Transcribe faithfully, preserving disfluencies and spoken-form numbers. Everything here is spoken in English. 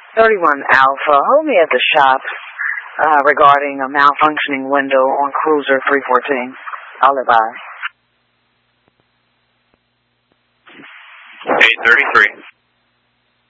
thirty-one Alpha, hold me at the shop uh, regarding a malfunctioning window on Cruiser three fourteen. I'll advise. eight thirty-three.